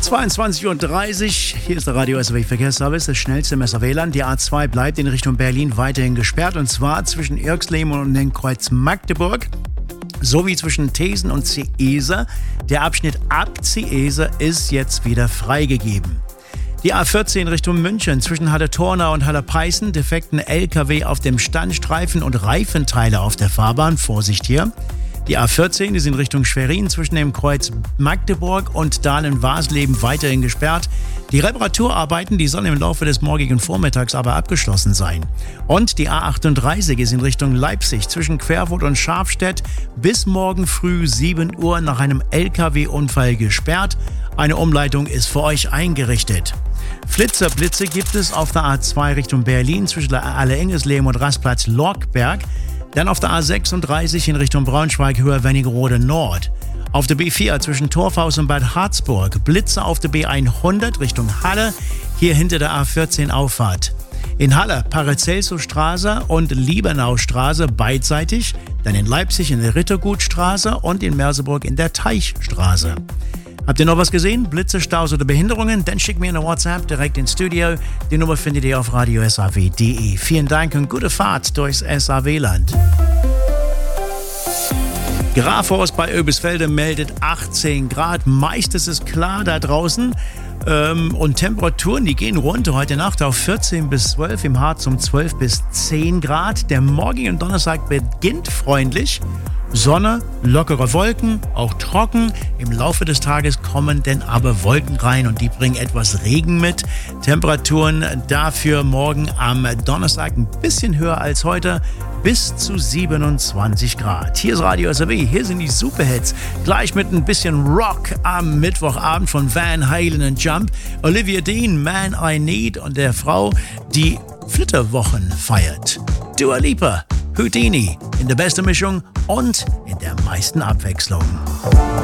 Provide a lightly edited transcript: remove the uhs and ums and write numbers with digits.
22:30 Uhr, hier ist der Radio SAW Verkehrsservice, das schnellste im SAW-Land. Die A2 bleibt in Richtung Berlin weiterhin gesperrt, und zwar zwischen Irxleben und dem Kreuz Magdeburg sowie zwischen Thesen und Ciese. Der Abschnitt ab Ciese ist jetzt wieder freigegeben. Die A14 Richtung München zwischen Halle-Tornau und Halle-Peißen, defekten LKW auf dem Standstreifen und Reifenteile auf der Fahrbahn. Vorsicht hier. Die A14 ist in Richtung Schwerin zwischen dem Kreuz Magdeburg und Dahlen-Waasleben weiterhin gesperrt. Die Reparaturarbeiten, die sollen im Laufe des morgigen Vormittags aber abgeschlossen sein. Und die A38 ist in Richtung Leipzig zwischen Querfurt und Scharfstedt bis morgen früh 7 Uhr nach einem LKW-Unfall gesperrt. Eine Umleitung ist für euch eingerichtet. Blitze gibt es auf der A2 Richtung Berlin zwischen Alle-Engesleben und Rastplatz Lorkberg. Dann auf der A36 in Richtung Braunschweig, Höhe Wernigerode Nord. Auf der B4 zwischen Torfhaus und Bad Harzburg. Blitze auf der B100 Richtung Halle, hier hinter der A14 Auffahrt. In Halle Paracelsus-Straße und Liebernaustraße beidseitig. Dann in Leipzig in der Rittergutstraße und in Merseburg in der Teichstraße. Habt ihr noch was gesehen? Blitze, Staus oder Behinderungen? Dann schickt mir eine WhatsApp direkt ins Studio. Die Nummer findet ihr auf radiosaw.de. Vielen Dank und gute Fahrt durchs SAW-Land. Grafhorst bei Oebisfelde meldet 18 Grad. Meist ist es klar da draußen. Und Temperaturen, die gehen runter heute Nacht auf 14 bis 12, im Harz um 12 bis 10 Grad. Der morgige Donnerstag beginnt freundlich. Sonne, lockere Wolken, auch trocken. Im Laufe des Tages kommen dann aber Wolken rein und die bringen etwas Regen mit. Temperaturen dafür morgen am Donnerstag ein bisschen höher als heute, bis zu 27 Grad. Hier ist Radio SAW, hier sind die Superhits. Gleich mit ein bisschen Rock am Mittwochabend von Van Halen und Jump. Olivia Dean, Man I Need, und der Frau, die Flitterwochen feiert. Dua Lipa, Houdini in der besten Mischung und in der meisten Abwechslung.